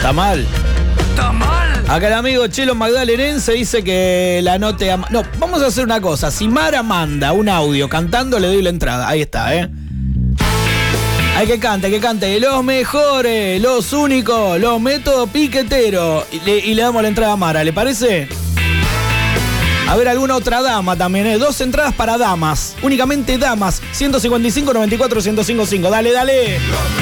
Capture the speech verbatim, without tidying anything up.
Está mal. Está mal. Acá el amigo Chelo Magdalenense dice que la note... A... No, vamos a hacer una cosa. Si Mara manda un audio cantando, le doy la entrada. Ahí está, ¿eh? Hay que cante, hay que cante. Los mejores, los únicos, los métodos piqueteros. Y le, y le damos la entrada a Mara, ¿le parece? A ver, alguna otra dama también, ¿eh? Dos entradas para damas. Únicamente damas. ciento cincuenta y cinco, noventa y cuatro, ciento cincuenta y cinco. Dale, dale.